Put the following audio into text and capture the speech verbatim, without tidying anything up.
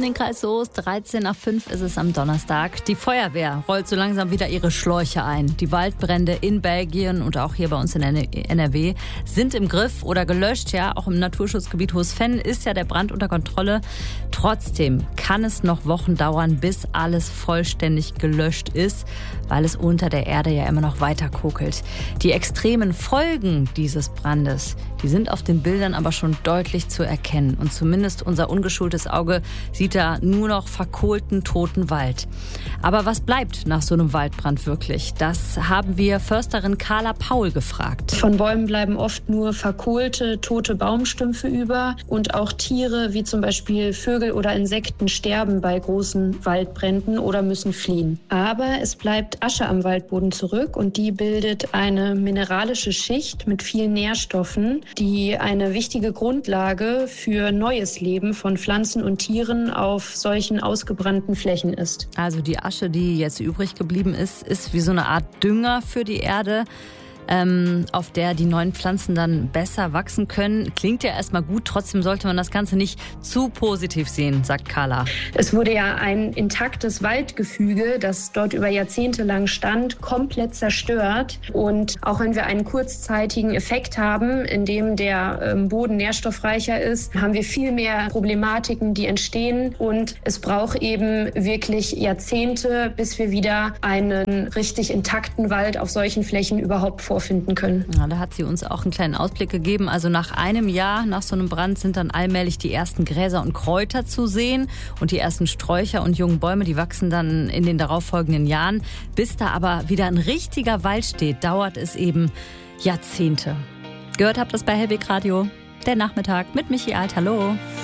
den Kreis Soest. dreizehn nach fünf ist es am Donnerstag. Die Feuerwehr rollt so langsam wieder ihre Schläuche ein. Die Waldbrände in Belgien und auch hier bei uns in N R W sind im Griff oder gelöscht. Ja, auch im Naturschutzgebiet Hohes-Venn ist ja der Brand unter Kontrolle. Trotzdem kann es noch Wochen dauern, bis alles vollständig gelöscht ist, weil es unter der Erde ja immer noch weiter kokelt. Die extremen Folgen dieses Brandes, die sind auf den Bildern aber schon deutlich zu erkennen. Und zumindest unser ungeschultes Auge sieht da nur noch verkohlten, toten Wald. Aber was bleibt nach so einem Waldbrand wirklich? Das haben wir Försterin Carla Paul gefragt. Von Bäumen bleiben oft nur verkohlte, tote Baumstümpfe über. Und auch Tiere wie zum Beispiel Vögel oder Insekten sterben bei großen Waldbränden oder müssen fliehen. Aber es bleibt Asche am Waldboden zurück und die bildet eine mineralische Schicht mit vielen Nährstoffen, die eine wichtige Grundlage für neues Leben von Pflanzen und Tieren auf solchen ausgebrannten Flächen ist. Also die Asche, die jetzt übrig geblieben ist, ist wie so eine Art Dünger für die Erde, ähm, auf der die neuen Pflanzen dann besser wachsen können. Klingt ja erstmal gut, trotzdem sollte man das Ganze nicht zu positiv sehen, sagt Carla. Es wurde ja ein intaktes Waldgefüge, das dort über Jahrzehnte lang stand, komplett zerstört. Und auch wenn wir einen kurzzeitigen Effekt haben, in dem der ähm, Boden nährstoffreicher ist, haben wir viel mehr Problematiken, die entstehen. Und es braucht eben wirklich Jahrzehnte, bis wir wieder einen richtig intakten Wald auf solchen Flächen überhaupt vorfinden können. Ja, da hat sie uns auch einen kleinen Ausblick gegeben. Also nach einem Jahr, nach so einem Brand, sind dann allmählich die ersten Gräser und Kräuter zu sehen und die ersten Sträucher und jungen Bäume, die wachsen dann in den darauffolgenden Jahren. Bis da aber wieder ein richtiger Wald steht, dauert es eben Jahrzehnte. Gehört habt ihr das bei Hellweg Radio? Der Nachmittag mit Michi Alt. Hallo.